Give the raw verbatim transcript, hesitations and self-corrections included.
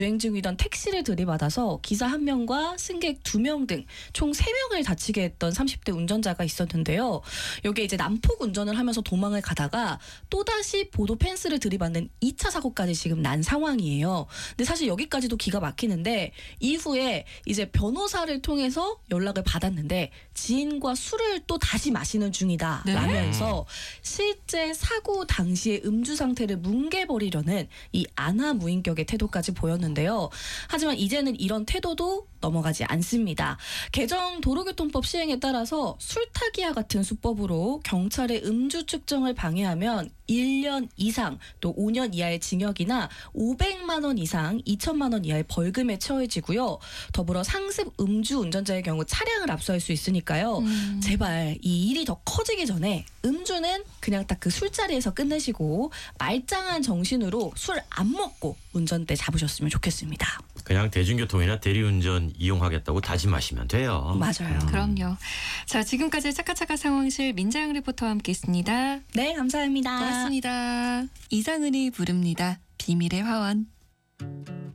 주행 중이던 택시를 들이받아서 기사 한 명과 승객 두 명 등 총 세 명을 다치게 했던 삼십 대 운전자가 있었는데요. 이게 이제 난폭 운전을 하면서 도망을 가다가 또다시 보도 펜스를 들이받는 이 차 사고까지 지금 난 상황이에요. 근데 사실 여기까지도 기가 막히는데 이후에 이제 변호사를 통해서 연락을 받았는데 지인과 술을 또 다시 마시는 중이다 네. 라면서 실제 사고 당시의 음주 상태를 뭉개버리려는 이 안하무인격의 태도까지 보였는데요. 하지만 이제는 이런 태도도 넘어가지 않습니다. 개정 도로교통법 시행에 따라서 술타기와 같은 수법으로 경찰의 음주 측정을 방해하면 일 년 이상 또 오 년 이하의 징역이나 오백만 원 이상 이천만 원 이하의 벌금에 처해지고요. 더불어 상습 음주 운전자의 경우 차량을 압수할 수 있으니까요. 음. 제발 이 일이 더 커지기 전에 음주는 그냥 딱 그 술자리에서 끝내시고 말짱한 정신으로 술 안 먹고 운전대 잡으셨으면 좋겠습니다. 그냥 대중교통이나 대리운전 이용하겠다고 다짐하시면 돼요. 맞아요. 음. 그럼요. 자, 지금까지 차카차카 상황실 민자영 리포터와 함께했습니다. 네, 감사합니다. 고맙습니다. 이상은이 부릅니다. 비밀의 화원.